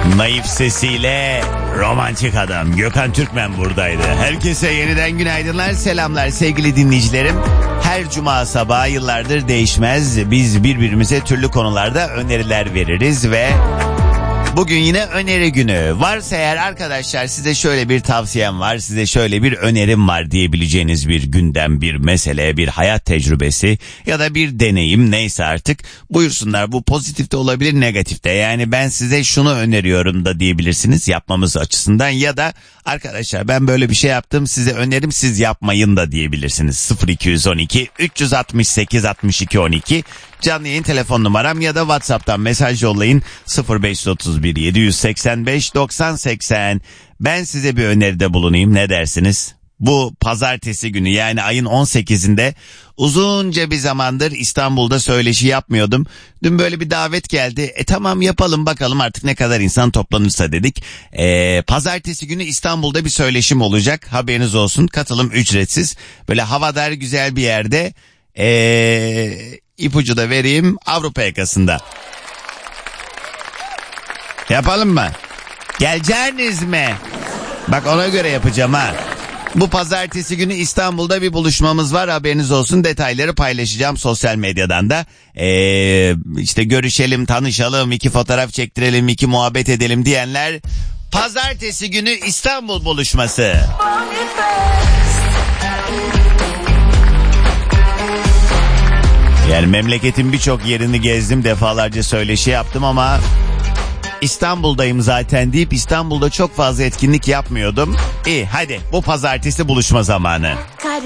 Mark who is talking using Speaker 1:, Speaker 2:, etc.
Speaker 1: Naif sesiyle romantik adam Gökhan Türkmen buradaydı. Herkese yeniden günaydınlar, selamlar sevgili dinleyicilerim. Her cuma sabahı yıllardır değişmez. Biz birbirimize türlü konularda öneriler veririz ve bugün yine öneri günü. Varsa eğer arkadaşlar size şöyle bir tavsiyem var, size şöyle bir önerim var diyebileceğiniz bir gündem, bir mesele, bir hayat tecrübesi ya da bir deneyim, neyse artık buyursunlar. Bu pozitif de olabilir, negatif de. Yani ben size şunu öneriyorum da diyebilirsiniz yapmamız açısından ya da arkadaşlar ben böyle bir şey yaptım, size önerim, siz yapmayın da diyebilirsiniz. 0212 368 62 12 canlı yayın telefon numaram ya da WhatsApp'tan mesaj yollayın 0531 785 90 80. Ben size bir öneride bulunayım, ne dersiniz? Bu pazartesi günü, yani ayın 18'inde uzunca bir zamandır İstanbul'da söyleşi yapmıyordum. Dün böyle bir davet geldi. Tamam yapalım bakalım artık ne kadar insan toplanırsa dedik. Pazartesi günü İstanbul'da bir söyleşim olacak. Haberiniz olsun. Katılım ücretsiz. Böyle havadar güzel bir yerde. İpucu da vereyim, Avrupa yakasında. Yapalım mı? Geleceğiniz mi? Bak ona göre yapacağım ha. Bu pazartesi günü İstanbul'da bir buluşmamız var, haberiniz olsun. Detayları paylaşacağım sosyal medyadan da. İşte görüşelim, tanışalım, 2 fotoğraf çektirelim, 2 muhabbet edelim diyenler, pazartesi günü İstanbul buluşması. Yani memleketin birçok yerini gezdim, defalarca söyleşi yaptım ama İstanbul'dayım zaten deyip İstanbul'da çok fazla etkinlik yapmıyordum. İyi hadi bu pazartesi buluşma zamanı.